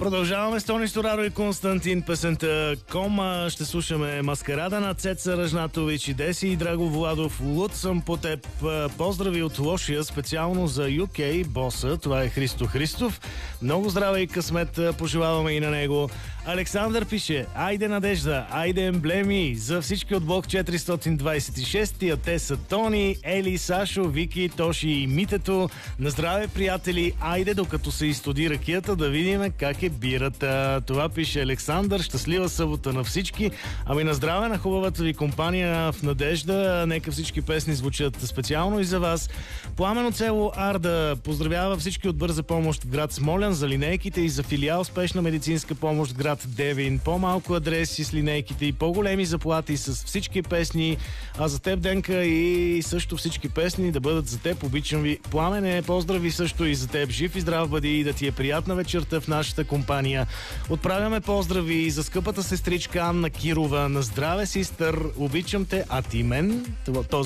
Продължаваме с Тони Стораро и Константин. Песента Кома. Ще слушаме Маскарада на Цеца Ръжнатович и Деси и Драго Владов. Луд съм по теб. Поздрави от Лошия, специално за UK боса. Това е Христо Христов. Много здраве и късмет пожелаваме и на него. Александър пише: айде Надежда, айде емблеми за всички от блок 426, а те са Тони, Ели, Сашо, Вики, Тоши и Митето. На здраве, приятели, айде докато се изстуди ракията да видим как е бирата. Това пише Александър. Щастлива събота на всички. Ами на здраве на хубавата ви компания в Надежда. Нека всички песни звучат специално и за вас. Пламен от село Арда поздравява всички от бърза помощ в град Смолян за линейките и за филиал спешна медицинска помощ в град Девин. По-малко адреси с линейките и по-големи заплати с всички песни. А за теб, Денка, и също всички песни да бъдат за теб. Обичам ви. Пламене, поздрави също и за теб. Жив и здрав бъди и да ти е приятна вечерта в нашата компания. Отправяме поздрави за скъпата сестричка Анна Кирова. На здраве, систър. Обичам те, а ти мен?